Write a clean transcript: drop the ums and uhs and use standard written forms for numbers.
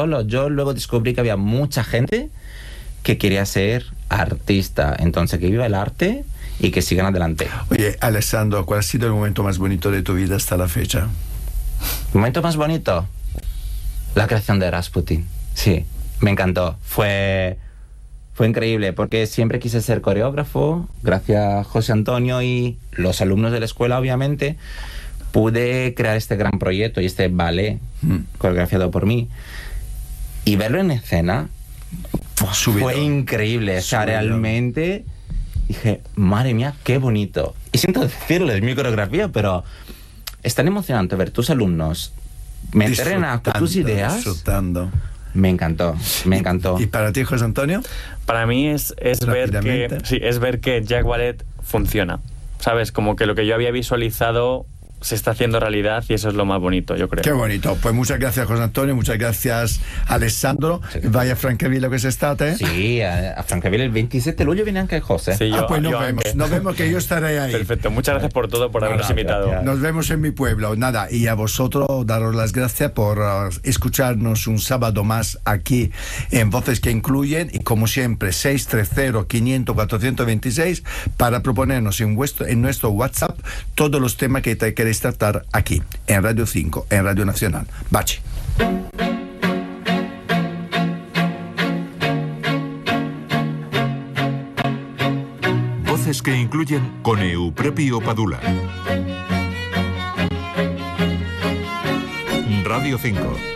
solo. Yo luego descubrí que había mucha gente que quería ser artista. Entonces, que viva el arte y que sigan adelante. Oye, Alessandro, ¿cuál ha sido el momento más bonito de tu vida hasta la fecha? ¿El momento más bonito? La creación de Rasputin. Sí, me encantó. Fue increíble porque siempre quise ser coreógrafo. Gracias a José Antonio y los alumnos de la escuela, obviamente, pude crear este gran proyecto y este ballet coreografiado por mí. Y verlo en escena fue increíble. O sea, realmente dije, madre mía, qué bonito. Y siento decirlo, es mi coreografía, pero es tan emocionante ver tus alumnos meter en acto tus ideas. Disfrutando. Me encantó, me encantó. ¿Y para ti, José Antonio? Para mí es ver que Jack Ballet funciona. ¿Sabes? Como que lo que yo había visualizado se está haciendo realidad y eso es lo más bonito, yo creo. Qué bonito. Pues muchas gracias, José Antonio, muchas gracias, Alessandro. Vai a Francavilla quest'estate? Sì, a Francavilla il 27 luglio viene anche José. Sí, pues nos vemos, que yo estaré ahí. Perfecto, muchas gracias por todo, por habernos invitado. Gracias. Nos vemos en mi pueblo. Nada, y a vosotros daros las gracias por escucharnos un sábado más aquí en Voces que Incluyen, y como siempre 630-500-426 para proponernos en nuestro WhatsApp todos los temas que te queréis tratar aquí en Radio 5, en Radio Nacional. Baci. Voces que Incluyen con Eupropio Padula. Radio 5.